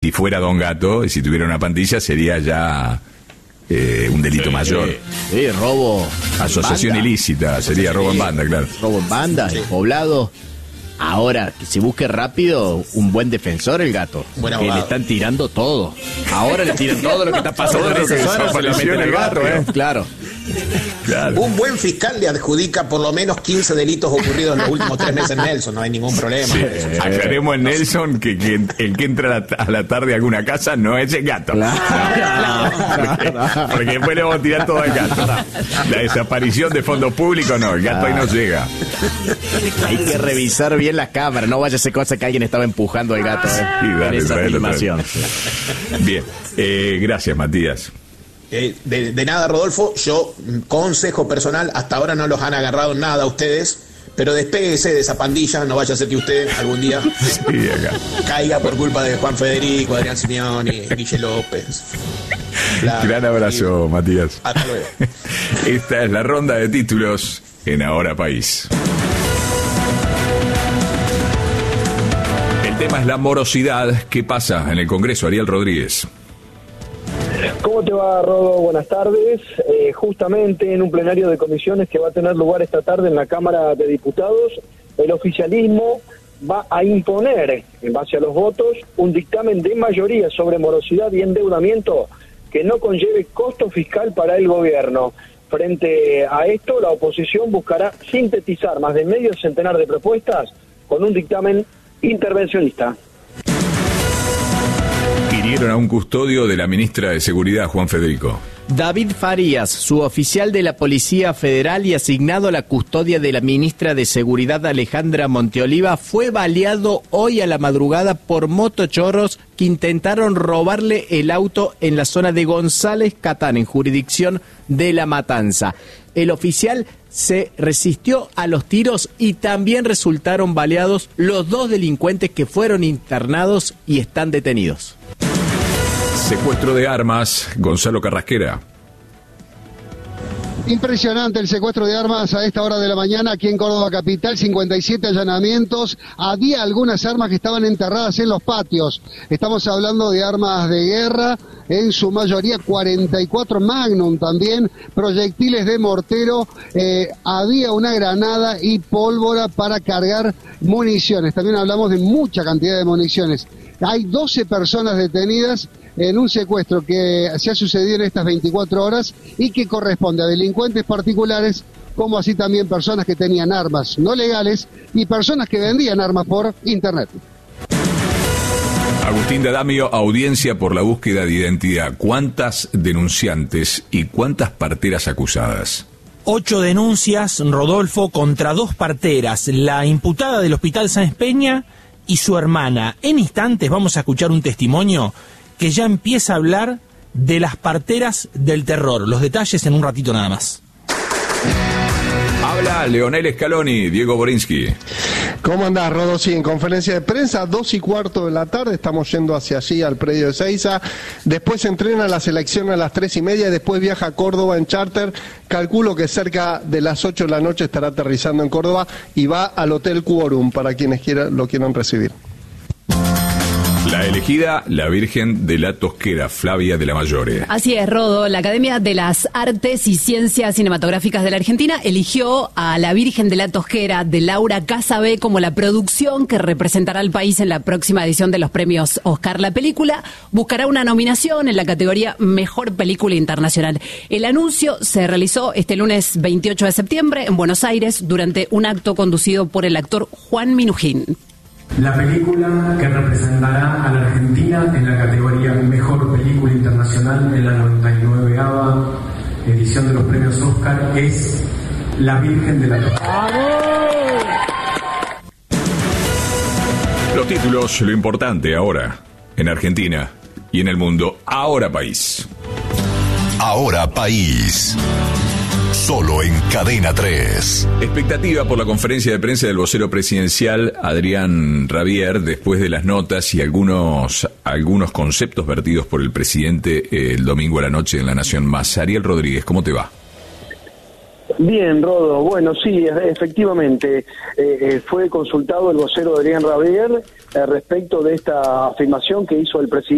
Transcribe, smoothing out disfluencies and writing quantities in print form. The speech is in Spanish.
y fuera Don Gato, y si tuviera una pandilla sería ya un delito mayor. Robo. Asociación banda. ilícita, sería robo en banda, claro. Robo en banda, el poblado. Ahora, que se busque rápido un buen defensor el Gato. Buen que abogado. le están tirando todo. Ahora le tiran todo lo que está pasando Todo en lo que esa zona, se lo desapareció meten en al el Gato, barrio. Claro. Claro. Un buen fiscal le adjudica por lo menos 15 delitos ocurridos en los últimos 3 meses en Nelson, no hay ningún problema. Sí, aclaremos en Nelson que el que entra a la tarde a alguna casa no es el Gato. Porque después le vamos a tirar todo al Gato. La desaparición de fondos públicos, no, el Gato ahí no llega. Hay que revisar bien las cámaras, no vaya a ser cosa que alguien estaba empujando al Gato en dale, esa traelo, filmación. Bien, gracias, Matías. De nada, Rodolfo, yo, consejo personal, hasta ahora no los han agarrado en nada a ustedes, pero despéguese de esa pandilla, no vaya a ser que usted algún día Sí, acá. caiga por culpa de Juan Federico, Adrián Simeoni, Guille López. Gran abrazo, Matías. Hasta luego. Esta es la ronda de títulos en Ahora País. El tema es la morosidad. ¿Qué pasa en el Congreso? Ariel Rodríguez. ¿Cómo te va, Rodo? Buenas tardes. Justamente en un plenario de comisiones que va a tener lugar esta tarde en la Cámara de Diputados, el oficialismo va a imponer, en base a los votos, un dictamen de mayoría sobre morosidad y endeudamiento que no conlleve costo fiscal para el gobierno. Frente a esto, la oposición buscará sintetizar más de medio centenar de propuestas con un dictamen intervencionista. Hirieron a un custodio de la ministra de Seguridad, Juan Federico. David Farías, suboficial de la Policía Federal y asignado a la custodia de la ministra de Seguridad Alejandra Monteoliva, fue baleado hoy a la madrugada por motochorros que intentaron robarle el auto en la zona de González Catán, en jurisdicción de La Matanza. El oficial se resistió a los tiros y también resultaron baleados los 2 delincuentes que fueron internados y están detenidos. Secuestro de armas, Gonzalo Carrasquera. Impresionante el secuestro de armas a esta hora de la mañana aquí en Córdoba capital, 57 allanamientos, había algunas armas que estaban enterradas en los patios, estamos hablando de armas de guerra, en su mayoría 44 Magnum también, proyectiles de mortero, había una granada y pólvora para cargar municiones, también hablamos de mucha cantidad de municiones. Hay 12 personas detenidas en un secuestro que se ha sucedido en estas 24 horas y que corresponde a delincuentes particulares, como así también personas que tenían armas no legales y personas que vendían armas por internet. Agustín D'Adamio, audiencia por la búsqueda de identidad. ¿Cuántas denunciantes y cuántas parteras acusadas? 8 denuncias, Rodolfo, contra 2 parteras, la imputada del Hospital Sáenz Peña y su hermana. En instantes vamos a escuchar un testimonio que ya empieza a hablar de las parteras del terror. Los detalles en un ratito nada más. Habla Leonel Scaloni, Diego Borinsky. ¿Cómo andás, Rodo? Sí, en conferencia de prensa, 2:15 de la tarde, estamos yendo hacia allí, al predio de Seiza. Después se entrena la selección a las 3:30 y después viaja a Córdoba en charter. Calculo que cerca de las 8 de la noche estará aterrizando en Córdoba y va al Hotel Quorum para quienes lo quieran recibir. La elegida, la Virgen de la Tosquera, Flavia de la Mayore. Así es, Rodo. La Academia de las Artes y Ciencias Cinematográficas de la Argentina eligió a la Virgen de la Tosquera de Laura Casabé como la producción que representará al país en la próxima edición de los premios Oscar. La película buscará una nominación en la categoría Mejor Película Internacional. El anuncio se realizó este lunes 28 de septiembre en Buenos Aires durante un acto conducido por el actor Juan Minujín. La película que representará a la Argentina en la categoría Mejor Película Internacional en la 99ª edición de los premios Oscar es La Virgen de la Tosquera. Los títulos, lo importante ahora, en Argentina y en el mundo. Ahora País. Ahora País. Solo en Cadena 3. Expectativa por la conferencia de prensa del vocero presidencial Adrián Rabier después de las notas y algunos conceptos vertidos por el presidente el domingo a la noche en La Nación Más. Ariel Rodríguez, ¿cómo te va? Bien, Rodo. Bueno, sí, efectivamente, fue consultado el vocero Adrián Rabier respecto de esta afirmación que hizo el presidente